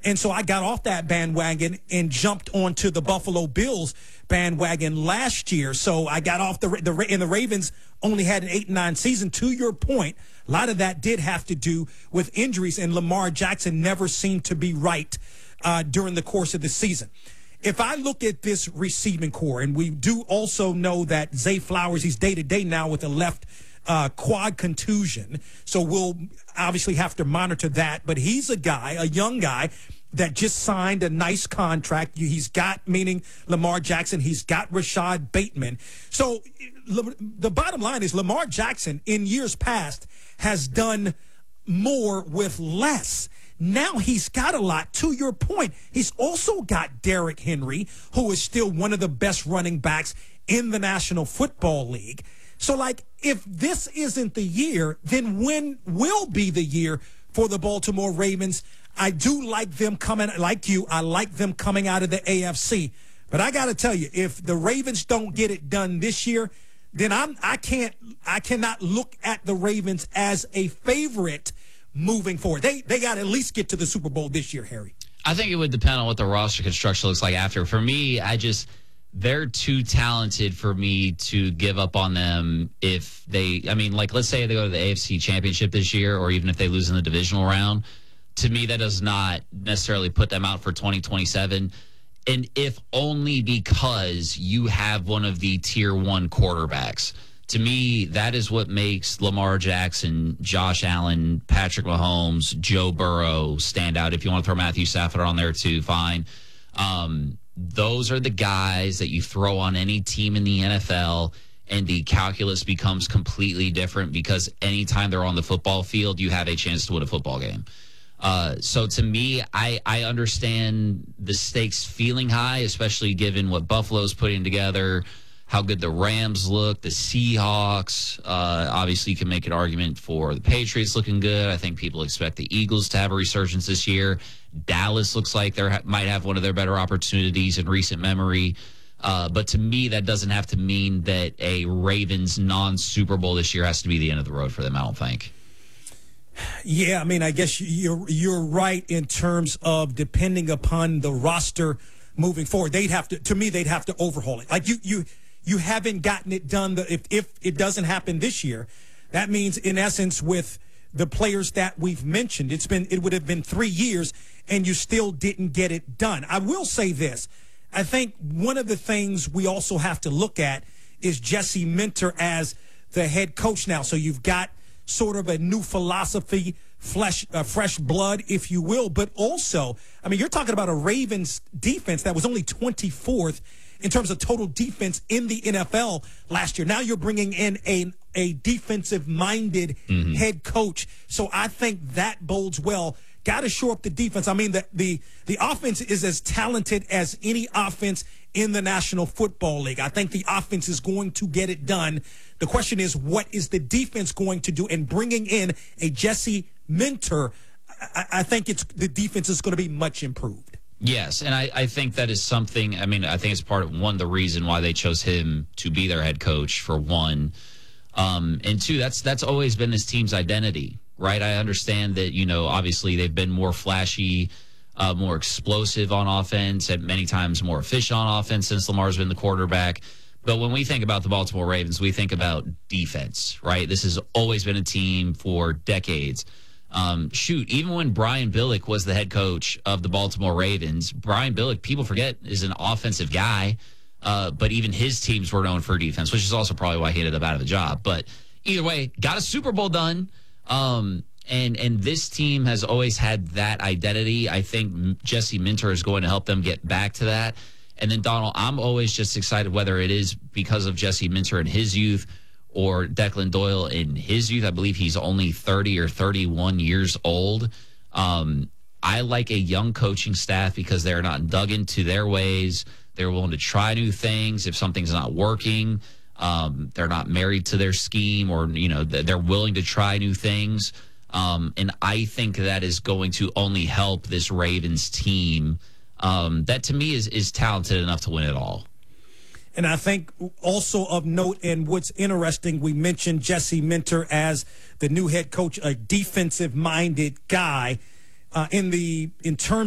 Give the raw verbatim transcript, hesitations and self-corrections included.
And so I got off that bandwagon and jumped onto the Buffalo Bills bandwagon last year. So I got off the, the and the Ravens only had an eight and nine season. To your point, a lot of that did have to do with injuries, and Lamar Jackson never seemed to be right uh, during the course of the season. If I look at this receiving core, and we do also know that Zay Flowers, he's day-to-day now with a left uh, quad contusion, so we'll obviously have to monitor that. But he's a guy, a young guy, that just signed a nice contract. He's got, meaning Lamar Jackson, he's got Rashad Bateman. So the bottom line is Lamar Jackson, in years past, has done more with less. Now he's got a lot. To your point, he's also got Derrick Henry, who is still one of the best running backs in the National Football League. So, like, if this isn't the year, then when will be the year for the Baltimore Ravens? I do like them coming, like you, I like them coming out of the A F C. But I got to tell you, if the Ravens don't get it done this year, then I'm, I can't, I cannot look at the Ravens as a favorite moving forward. They they got to at least get to the Super Bowl this year, Harry. I think it would depend on what the roster construction looks like after. For me, I just, they're too talented for me to give up on them if they, I mean, like, let's say they go to the A F C Championship this year, or even if they lose in the divisional round. To me, that does not necessarily put them out for twenty twenty-seven. And if only because you have one of the tier one quarterbacks. To me, that is what makes Lamar Jackson, Josh Allen, Patrick Mahomes, Joe Burrow stand out. If you want to throw Matthew Stafford on there too, fine. Um, those are the guys that you throw on any team in the N F L, and the calculus becomes completely different because anytime they're on the football field, you have a chance to win a football game. Uh, so to me, I, I understand the stakes feeling high, especially given what Buffalo's putting together, how good the Rams look, the Seahawks. Uh, obviously, you can make an argument for the Patriots looking good. I think people expect the Eagles to have a resurgence this year. Dallas looks like they might have one of their better opportunities in recent memory. Uh, but to me, that doesn't have to mean that a Ravens non-Super Bowl this year has to be the end of the road for them, I don't think. Yeah, I mean, I guess you're you're right in terms of depending upon the roster moving forward. They'd have to, to me, they'd have to overhaul it. Like you, you, you haven't gotten it done. The, if if it doesn't happen this year, that means in essence with the players that we've mentioned, it's been it would have been three years and you still didn't get it done. I will say this: I think one of the things we also have to look at is Jesse Minter as the head coach now. So you've got sort of a new philosophy, flesh, uh, fresh blood, if you will. But also, I mean, you're talking about a Ravens defense that was only twenty-fourth in terms of total defense in the N F L last year. Now you're bringing in a, a defensive-minded mm-hmm. head coach. So I think that bodes well. Got to shore up the defense. I mean, the, the, the offense is as talented as any offense in the National Football League. I think the offense is going to get it done. The question is, what is the defense going to do? And bringing in a Jesse Minter, I, I think it's the defense is going to be much improved. Yes, and I, I think that is something, I mean, I think it's part of, one, the reason why they chose him to be their head coach, for one. Um, and two, that's that's always been this team's identity, right? I understand that, you know, obviously they've been more flashy, uh, more explosive on offense, and many times more efficient on offense since Lamar's been the quarterback. But when we think about the Baltimore Ravens, we think about defense, right? This has always been a team for decades. Um, shoot, even when Brian Billick was the head coach of the Baltimore Ravens, Brian Billick, people forget, is an offensive guy. Uh, but even his teams were known for defense, which is also probably why he ended up out of the job. But either way, got a Super Bowl done. Um, and, and this team has always had that identity. I think Jesse Minter is going to help them get back to that. And then, Donald, I'm always just excited whether it is because of Jesse Minter in his youth or Declan Doyle in his youth. I believe he's only thirty or thirty-one years old. Um, I like a young coaching staff because they're not dug into their ways. They're willing to try new things. If something's not working, um, they're not married to their scheme, or, you know, they're willing to try new things. Um, and I think that is going to only help this Ravens team um, that, to me, is, is talented enough to win it all. And I think also of note, and what's interesting, we mentioned Jesse Minter as the new head coach, a defensive-minded guy. Uh, in the in terms